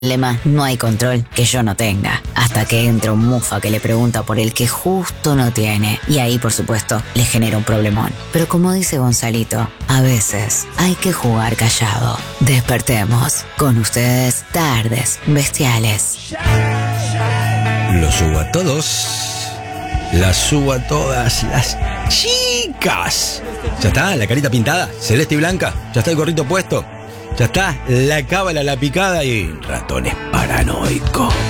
lema no hay control que yo no tenga, hasta que entra un mufa que le pregunta por el que justo no tiene, y ahí por supuesto le genera un problemón. Pero como dice Gonzalito, a veces hay que jugar callado. Despertemos, con ustedes Tardes Bestiales. Los subo a todos, las subo a todas las chicas. Ya está, la carita pintada, celeste y blanca, ya está el gorrito puesto. Ya está, la cábala, la picada y ratones paranoicos.